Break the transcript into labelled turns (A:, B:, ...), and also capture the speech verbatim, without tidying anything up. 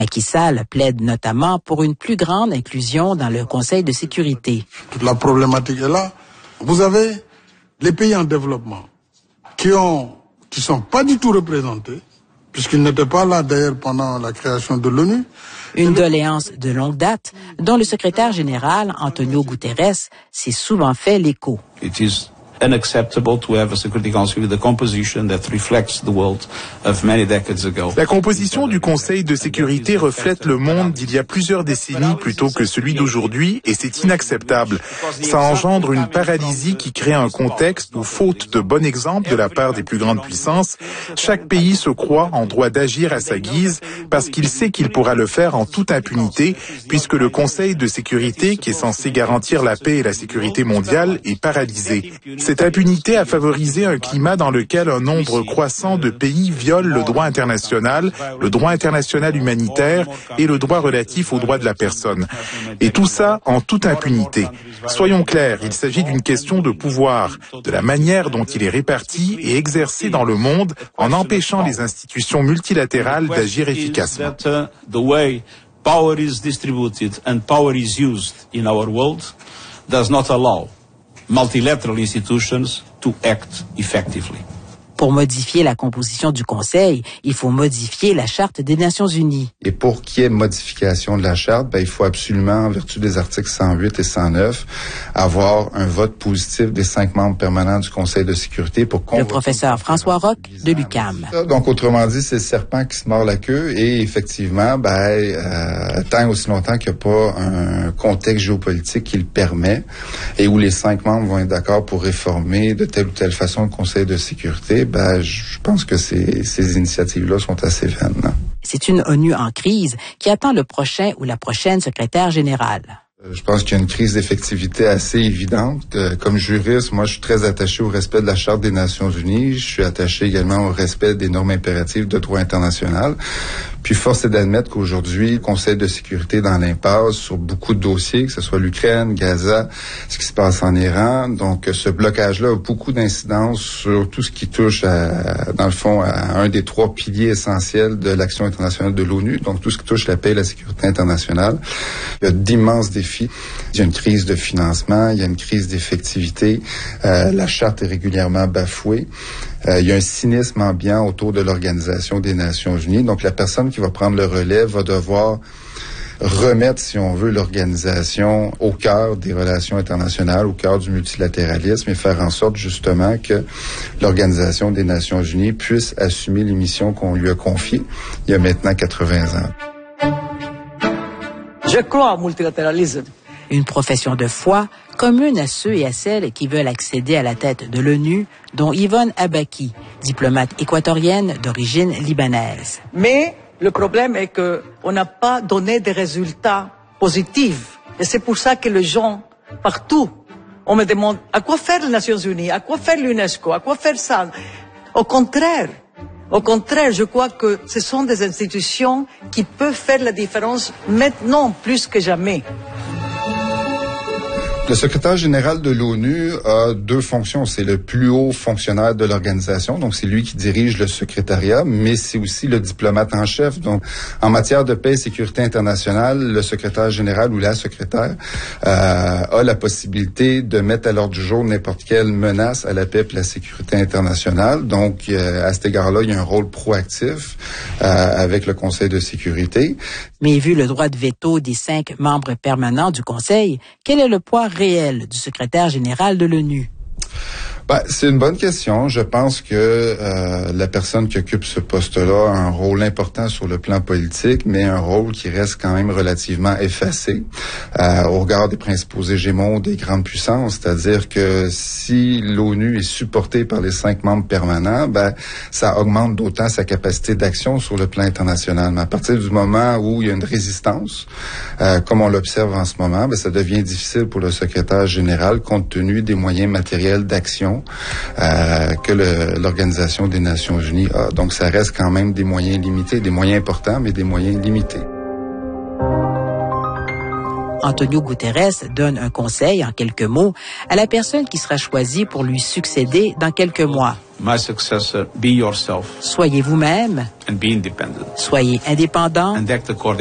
A: Macky Sall plaide notamment pour une plus grande inclusion dans le Conseil de sécurité.
B: Toute la problématique est là. Vous avez les pays en développement qui ont, qui sont pas du tout représentés, puisqu'ils n'étaient pas là d'ailleurs pendant la création de l'ONU.
A: Une doléance de longue date dont le secrétaire général, Antonio Guterres, s'est souvent fait l'écho.
C: It is unacceptable to have a Security Council with a composition that reflects the world of many decades ago.
D: La composition du Conseil de sécurité reflète le monde d'il y a plusieurs décennies plutôt que celui d'aujourd'hui et c'est inacceptable. Ça engendre une paralysie qui crée un contexte où, faute de bon exemple de la part des plus grandes puissances, chaque pays se croit en droit d'agir à sa guise parce qu'il sait qu'il pourra le faire en toute impunité puisque le Conseil de sécurité qui est censé garantir la paix et la sécurité mondiale est paralysé. Cette impunité a favorisé un climat dans lequel un nombre croissant de pays violent le droit international, le droit international humanitaire et le droit relatif aux droits de la personne. Et tout ça en toute impunité. Soyons clairs, il s'agit d'une question de pouvoir, de la manière dont il est réparti et exercé dans le monde en empêchant les institutions multilatérales d'agir efficacement.
C: Power is distributed and power is used in our world does not allow multilateral institutions to act effectively.
A: Pour modifier la composition du Conseil, il faut modifier la Charte des Nations Unies.
E: Et pour qu'il y ait modification de la Charte, ben, il faut absolument, en vertu des articles cent huit et cent neuf, avoir un vote positif des cinq membres permanents du Conseil de sécurité pour convoquer...
A: Le professeur François Roch de l'U Q A M.
E: Donc, autrement dit, c'est le serpent qui se mord la queue et effectivement, ben, euh, tant aussi longtemps qu'il n'y a pas un contexte géopolitique qui le permet et où les cinq membres vont être d'accord pour réformer de telle ou telle façon le Conseil de sécurité, ben, je pense que ces, ces initiatives-là sont assez vaines. Non?
A: C'est une ONU en crise qui attend le prochain ou la prochaine secrétaire générale.
E: Je pense qu'il y a une crise d'effectivité assez évidente. Euh, comme juriste, moi, je suis très attaché au respect de la Charte des Nations Unies. Je suis attaché également au respect des normes impératives de droit international. Puis force est d'admettre qu'aujourd'hui, le Conseil de sécurité est dans l'impasse sur beaucoup de dossiers, que ce soit l'Ukraine, Gaza, ce qui se passe en Iran. Donc, ce blocage-là a beaucoup d'incidences sur tout ce qui touche, à, dans le fond, à un des trois piliers essentiels de l'action internationale de l'ONU, donc tout ce qui touche la paix et la sécurité internationale. Il y a d'immenses défis. Il y a une crise de financement, il y a une crise d'effectivité. Euh, la Charte est régulièrement bafouée. Euh, il y a un cynisme ambiant autour de l'Organisation des Nations Unies. Donc, la personne qui va prendre le relais va devoir remettre, si on veut, l'organisation au cœur des relations internationales, au cœur du multilatéralisme et faire en sorte, justement, que l'Organisation des Nations Unies puisse assumer les missions qu'on lui a confiées il y a maintenant quatre-vingts ans.
F: Je crois au multilatéralisme.
A: Une profession de foi commune à ceux et à celles qui veulent accéder à la tête de l'ONU, dont Yvonne Abaki, diplomate équatorienne d'origine libanaise.
F: Mais le problème est qu'on n'a pas donné des résultats positifs. Et c'est pour ça que les gens, partout, on me demande à quoi faire les Nations Unies, à quoi faire l'UNESCO, à quoi faire ça. Au contraire, au contraire, je crois que ce sont des institutions qui peuvent faire la différence maintenant plus que jamais.
E: Le secrétaire général de l'ONU a deux fonctions. C'est le plus haut fonctionnaire de l'organisation, donc c'est lui qui dirige le secrétariat, mais c'est aussi le diplomate en chef. Donc, en matière de paix et sécurité internationale, le secrétaire général ou la secrétaire euh, a la possibilité de mettre à l'ordre du jour n'importe quelle menace à la paix et la sécurité internationale. Donc, euh, à cet égard-là, il y a un rôle proactif euh, avec le Conseil de sécurité.
A: Mais vu le droit de veto des cinq membres permanents du Conseil, quel est le poids réel du secrétaire général de l'ONU?
E: Ben, c'est une bonne question. Je pense que euh, la personne qui occupe ce poste-là a un rôle important sur le plan politique, mais un rôle qui reste quand même relativement effacé euh, au regard des principaux hégémons des grandes puissances. C'est-à-dire que si l'ONU est supportée par les cinq membres permanents, ben ça augmente d'autant sa capacité d'action sur le plan international. Mais à partir du moment où il y a une résistance, euh, comme on l'observe en ce moment, ben ça devient difficile pour le secrétaire général compte tenu des moyens matériels d'action Euh, que le, l'Organisation des Nations Unies a. Donc, ça reste quand même des moyens limités, des moyens importants, mais des moyens limités.
A: Antonio Guterres donne un conseil, en quelques mots, à la personne qui sera choisie pour lui succéder dans quelques mois.
C: my successor, be yourself
A: Soyez vous-même,
C: and be independent
A: soyez indépendant
C: and act according